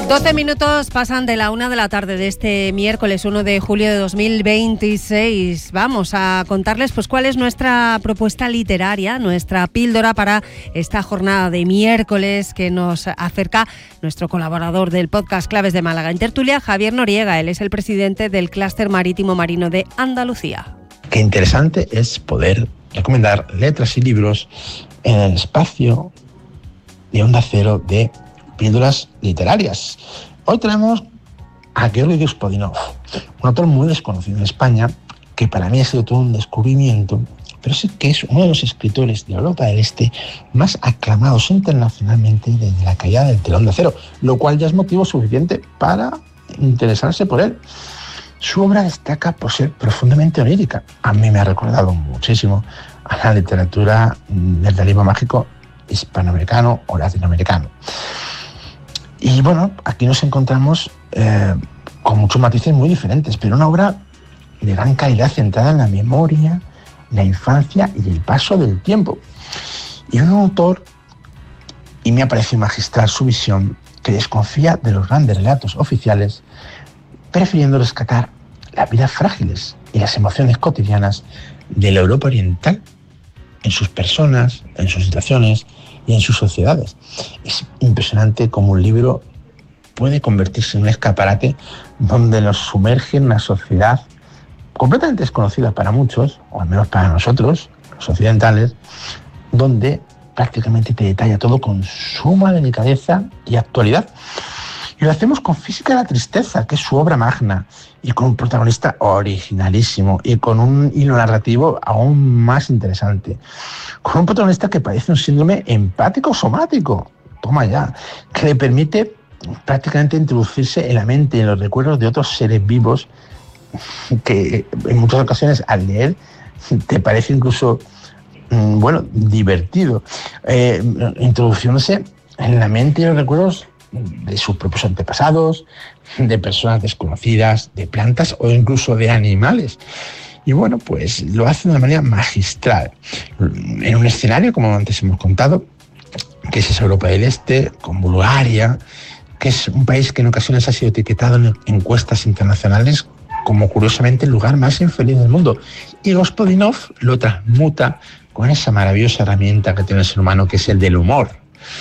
12 minutos pasan de la 1 de la tarde de este miércoles 1 de julio de 2026. Vamos a contarles pues cuál es nuestra propuesta literaria, nuestra píldora para esta jornada de miércoles que nos acerca nuestro colaborador del podcast Claves de Málaga en Tertulia, Javier Noriega. Él es el presidente del Clúster Marítimo Marino de Andalucía. Qué interesante es poder recomendar letras y libros en el espacio de Onda Cero de píldoras literarias. Hoy tenemos a Georgi Gospodinov, un autor muy desconocido en España, que para mí ha sido todo un descubrimiento, pero sí que es uno de los escritores de Europa del Este más aclamados internacionalmente desde la caída del telón de acero, lo cual ya es motivo suficiente para interesarse por él. Su obra destaca por ser profundamente onírica. A mí me ha recordado muchísimo a la literatura del realismo mágico hispanoamericano o latinoamericano. Y bueno, aquí nos encontramos con muchos matices muy diferentes, pero una obra de gran calidad centrada en la memoria, la infancia y el paso del tiempo. Y un autor, y me ha parecido magistral su visión, que desconfía de los grandes relatos oficiales, prefiriendo rescatar las vidas frágiles y las emociones cotidianas de la Europa oriental en sus personas, en sus situaciones y en sus sociedades. Es impresionante cómo un libro puede convertirse en un escaparate donde nos sumerge en una sociedad completamente desconocida para muchos, o al menos para nosotros, los occidentales, donde prácticamente te detalla todo con suma delicadeza y actualidad. Y lo hacemos con Física de la Tristeza, que es su obra magna, y con un protagonista originalísimo y con un hilo narrativo aún más interesante. Con un protagonista que padece un síndrome empático somático, toma ya, que le permite prácticamente introducirse en la mente y en los recuerdos de otros seres vivos que en muchas ocasiones al leer te parece incluso, divertido, introduciéndose en la mente y los recuerdos de sus propios antepasados, de personas desconocidas, de plantas o incluso de animales. Y bueno, pues lo hace de una manera magistral, en un escenario, como antes hemos contado, que es Europa del Este, con Bulgaria, que es un país que en ocasiones ha sido etiquetado en encuestas internacionales como curiosamente el lugar más infeliz del mundo. Y Gospodinov lo transmuta con esa maravillosa herramienta que tiene el ser humano, que es el del humor.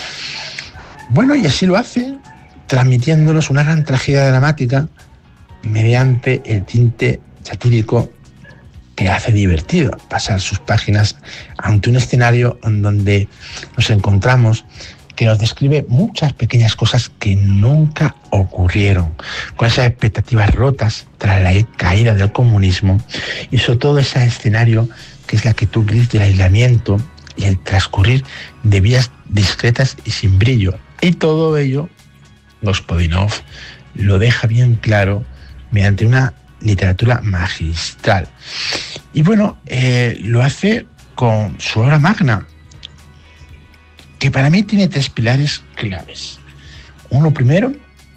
Bueno, y así lo hace, transmitiéndonos una gran tragedia dramática mediante el tinte satírico que hace divertido pasar sus páginas ante un escenario en donde nos encontramos, que nos describe muchas pequeñas cosas que nunca ocurrieron, con esas expectativas rotas tras la caída del comunismo y sobre todo ese escenario que es la quietud gris del aislamiento y el transcurrir de vías discretas y sin brillo. Y todo ello, Gospodinov lo deja bien claro mediante una literatura magistral. Y bueno, lo hace con su obra magna, que para mí tiene 3 pilares claves. Uno primero,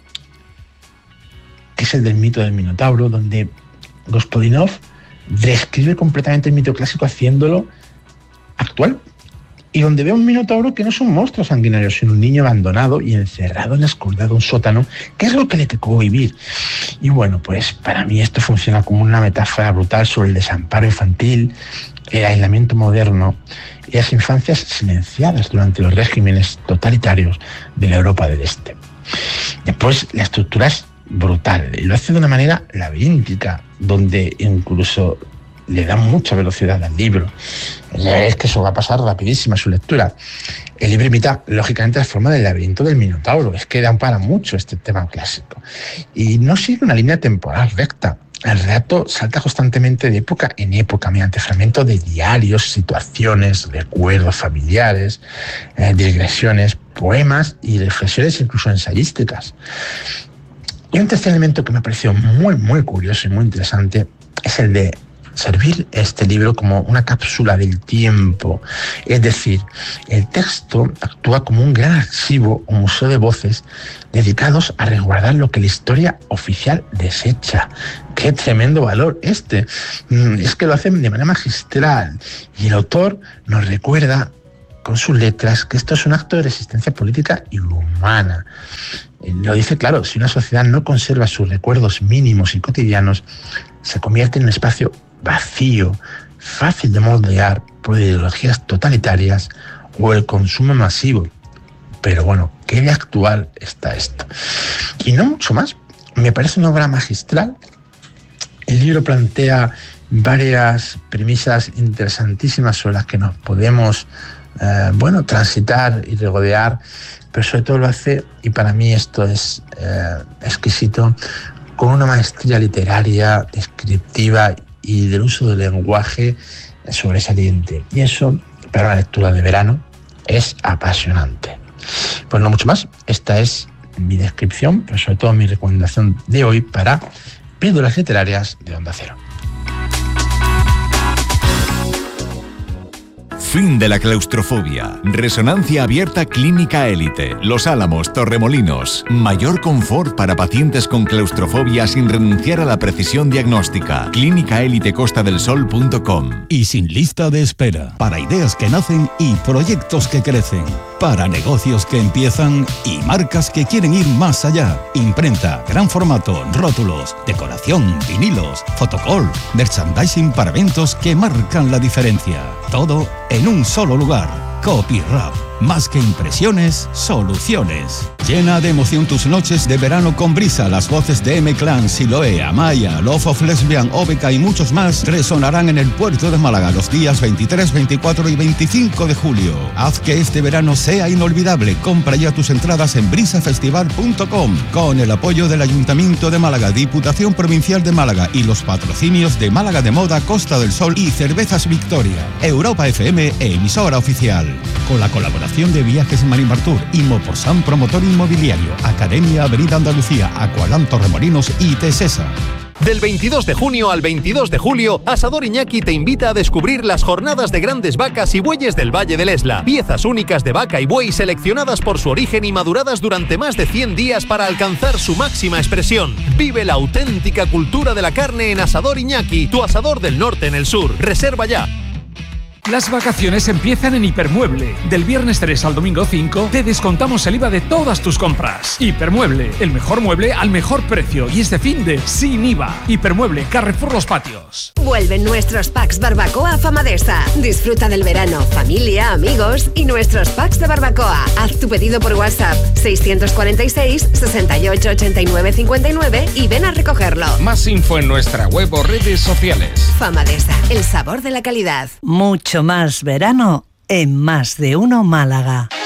que es el del mito del Minotauro, donde Gospodinov describe completamente el mito clásico haciéndolo actual, y donde ve un minotauro que no es un monstruo sanguinario, sino un niño abandonado y encerrado en la oscuridad de un sótano, que es lo que le tocó vivir. Y bueno, pues para mí esto funciona como una metáfora brutal sobre el desamparo infantil, el aislamiento moderno y las infancias silenciadas durante los regímenes totalitarios de la Europa del Este. Después, la estructura es brutal y lo hace de una manera laberíntica, donde incluso le da mucha velocidad al libro. Es que eso va a pasar rapidísima su lectura. El libro imita, lógicamente, la forma del laberinto del Minotauro. Es que da para mucho este tema clásico. Y no sigue una línea temporal recta. El relato salta constantemente de época en época, mediante fragmentos de diarios, situaciones, recuerdos familiares, digresiones, poemas y reflexiones incluso ensayísticas. Y un tercer elemento que me ha parecido muy, muy curioso y muy interesante es el de servir este libro como una cápsula del tiempo. Es decir, el texto actúa como un gran archivo o museo de voces dedicados a resguardar lo que la historia oficial desecha. ¡Qué tremendo valor este! Es que lo hacen de manera magistral y el autor nos recuerda con sus letras que esto es un acto de resistencia política y humana. Lo dice claro, si una sociedad no conserva sus recuerdos mínimos y cotidianos, se convierte en un espacio vacío, fácil de moldear por ideologías totalitarias o el consumo masivo. Pero bueno, qué de actual está esto. Y no mucho más. Me parece una obra magistral. El libro plantea varias premisas interesantísimas sobre las que nos podemos transitar y regodear, pero sobre todo lo hace, y para mí esto es exquisito, con una maestría literaria, descriptiva y del uso del lenguaje sobresaliente. Y eso, para una lectura de verano, es apasionante. Pues no mucho más. Esta es mi descripción, pero sobre todo mi recomendación de hoy para Píldoras Literarias de Onda Cero. Fin de la claustrofobia. Resonancia abierta Clínica Élite. Los Álamos, Torremolinos. Mayor confort para pacientes con claustrofobia sin renunciar a la precisión diagnóstica. clínicaelitecostadelsol.com. Y sin lista de espera. Para ideas que nacen y proyectos que crecen. Para negocios que empiezan y marcas que quieren ir más allá. Imprenta, gran formato, rótulos, decoración, vinilos, fotocall, merchandising para eventos que marcan la diferencia. Todo en un solo lugar. Copyrap. Más que impresiones, soluciones. Llena de emoción tus noches de verano con Brisa. Las voces de M-Clan, Siloé, Amaya, Love of Lesbian, Obeca y muchos más resonarán en el puerto de Málaga los días 23, 24 y 25 de julio. Haz que este verano sea inolvidable. Compra ya tus entradas en brisafestival.com con el apoyo del Ayuntamiento de Málaga, Diputación Provincial de Málaga y los patrocinios de Málaga de Moda, Costa del Sol y Cervezas Victoria. Europa FM, emisora oficial. Con la colaboración de Viajes Marimartur, Imoporsan Promotor Inmobiliario, Academia Avenida Andalucía, Aqualan Torremolinos y Tesesa. Del 22 de junio al 22 de julio, Asador Iñaki te invita a descubrir las jornadas de grandes vacas y bueyes del Valle del Esla. Piezas únicas de vaca y buey seleccionadas por su origen y maduradas durante más de 100 días para alcanzar su máxima expresión. Vive la auténtica cultura de la carne en Asador Iñaki, tu asador del norte en el sur. Reserva ya. Las vacaciones empiezan en Hipermueble. Del viernes 3 al domingo 5 te descontamos el IVA de todas tus compras. Hipermueble, el mejor mueble al mejor precio y este finde sin IVA. Hipermueble, Carrefour Los Patios. Vuelven nuestros packs barbacoa Famadesa. Disfruta del verano, familia, amigos y nuestros packs de barbacoa. Haz tu pedido por WhatsApp 646 68 89 59 y ven a recogerlo. Más info en nuestra web o redes sociales. Famadesa, el sabor de la calidad. Mucho más verano en Más de Uno Málaga.